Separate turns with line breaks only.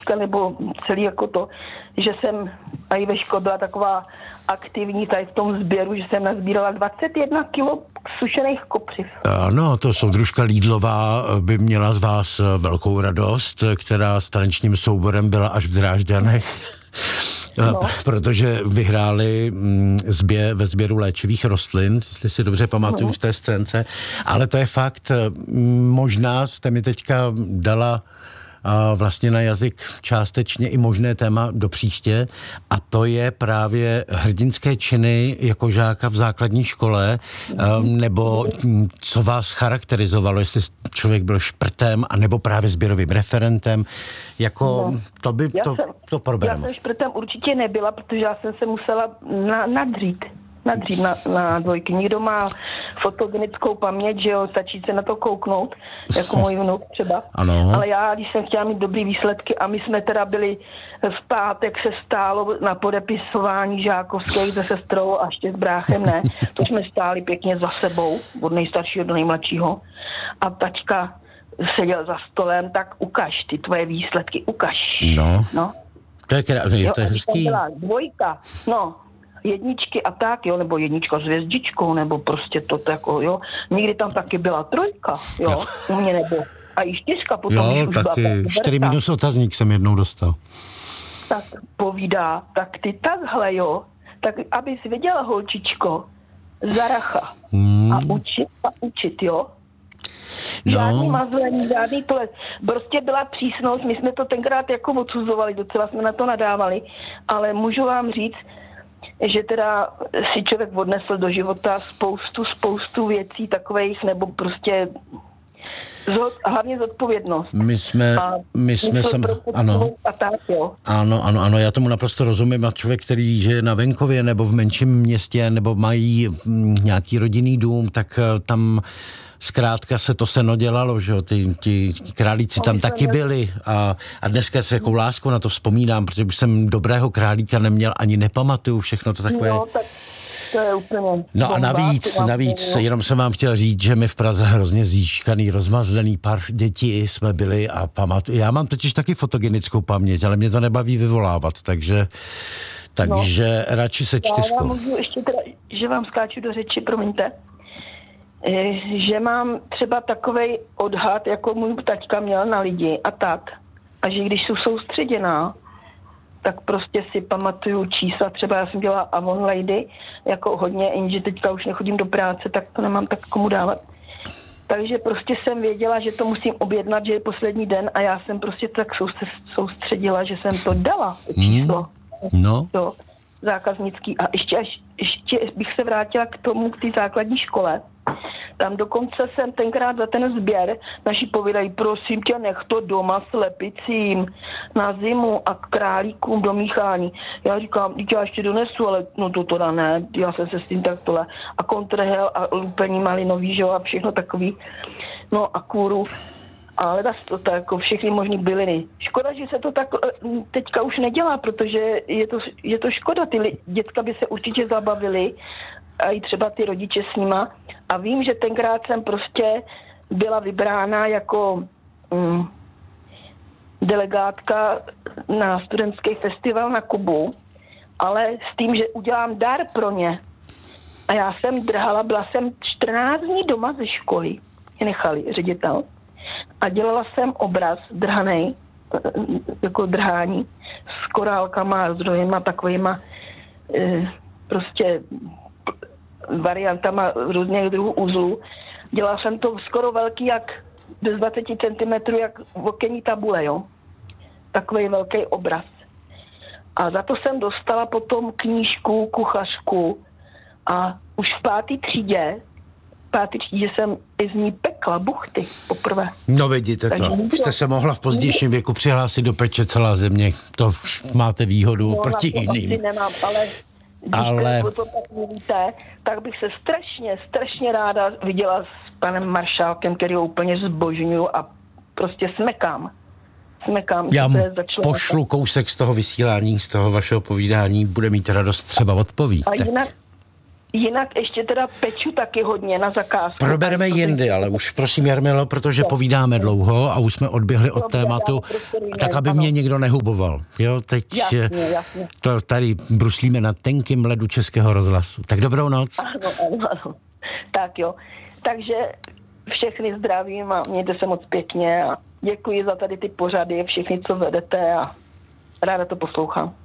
nebo celý jako to, že jsem a i ve škole byla taková aktivní tady v tom sběru, že jsem nazbírala 21 kilo sušených kopřiv.
Ano, to soudružka Lídlová by měla z vás velkou radost, která s tanečním souborem byla až v Drážďanech. No. Protože vyhráli ve sběru léčivých rostlin, jestli si dobře pamatuju v té scénce, ale to je fakt, možná jste mi teďka dala vlastně na jazyk částečně i možné téma do příště, a to je právě hrdinské činy jako žáka v základní škole, nebo co vás charakterizovalo, jestli člověk byl šprtem, anebo právě sběrovým referentem, jako to probereme.
Já jsem šprtem určitě nebyla, protože já jsem se musela nadřít na dvojky. Někdo má fotogenickou paměť, že jo, stačí se na to kouknout, jako můj vnuk třeba.
Ano.
Ale já, když jsem chtěla mít dobrý výsledky a my jsme teda byli v pátek, se stálo na podepisování žákovských se sestrou a ještě s bráchem, ne. To jsme stáli pěkně za sebou, od nejstaršího do nejmladšího. A taťka seděl za stolem, tak ukaž ty tvoje výsledky, ukaž.
No. To je hezký.
Dvojka, jedničky a tak, jo, nebo jednička s hvězdičkou, nebo prostě to jako, jo. Někdy tam taky byla trojka, jo, u mě nebo a i 4 potom.
Jo, taky 4 minus otazník jsem jednou dostal.
Tak povídá, tak ty takhle, jo, tak abys věděla, holčičko, zaracha a učit, jo. Žádný mazlení, žádný tohle. Prostě byla přísnost, my jsme to tenkrát jako odsuzovali, docela jsme na to nadávali, ale můžu vám říct, že teda si člověk odnesl do života spoustu věcí takových, nebo prostě hlavně zodpovědnost.
My jsme ano.
A tak, jo.
Ano, já tomu naprosto rozumím, a člověk, který žije na venkově nebo v menším městě, nebo mají nějaký rodinný dům, tak tam zkrátka se to seno dělalo, že jo, ti králíci tam taky byli a dneska se jakou láskou na to vzpomínám, protože už jsem dobrého králíka neměl, ani nepamatuju všechno to takové.
No, tak to je úplně...
No a navíc, jenom jsem vám chtěl říct, že my v Praze hrozně zíškaný, rozmazlený pár dětí jsme byli a pamatuju. Já mám totiž taky fotogenickou paměť, ale mě to nebaví vyvolávat, takže radši se 4.
Já můžu ještě teda, že vám skáču do řeči, promiňte. Že mám třeba takovej odhad, jako můj taťka měl na lidi a tak. A že když jsou soustředěná, tak prostě si pamatuju čísla. Třeba já jsem dělala Avon Lady, jako hodně, jenže teďka už nechodím do práce, tak to nemám tak komu dávat. Takže prostě jsem věděla, že to musím objednat, že je poslední den, a já jsem prostě tak soustředila, že jsem to dala, to číslo. To zákaznický. A ještě bych se vrátila k té základní škole. Tam dokonce jsem tenkrát za ten sběr naši povídají, prosím tě, nech to doma slepicím na zimu a k králíkům do míchání. Já říkám, já ještě donesu, ale no to teda ne, já jsem se s tím tak tohle. A kontrahel a lupení malinový, že jo, a všechno takový. No a kůru. Ale to jako všechny možný byliny. Škoda, že se to tak teďka už nedělá, protože je to škoda. Ty děcka by se určitě zabavili a i třeba ty rodiče s nima. A vím, že tenkrát jsem prostě byla vybrána jako delegátka na studentský festival na Kubu, ale s tím, že udělám dar pro ně. A já jsem drhala, byla jsem 14 dní doma ze školy, mě nechali ředitel. A dělala jsem obraz drhanej, jako drhání, s korálkama, s druhýma takovýma prostě variantama různých druhů uzlů. Dělala jsem to skoro velký, jak bez 20 cm, jak okenní tabule, jo. Takový velký obraz. A za to jsem dostala potom knížku, kuchařku, a už v 5. třídě jsem i z ní pekla buchty poprvé.
No vidíte to. Už jste se mohla v pozdějším věku přihlásit do peče celá země. To už máte výhodu proti jiným.
Asi nemám, ale to tak mluvíte, tak bych se strašně ráda viděla s panem maršálkem, který ho úplně zbožňuju a prostě smekám.
Já mu pošlu kousek z toho vysílání, z toho vašeho povídání, bude mít radost třeba odpoví.
A jinak Jinak ještě teda peču taky hodně na zakázku.
Probereme jindy, ale už prosím, Jarmilo, protože povídáme dlouho a už jsme odběhli od tématu, tak aby mě někdo nehuboval. Jo, teď
jasně.
To tady bruslíme na tenkým ledu Českého rozhlasu. Tak dobrou noc.
Ano. Tak jo. Takže všechny zdravím a mějte se moc pěkně a děkuji za tady ty pořady, všechny, co vedete a ráda to poslouchám.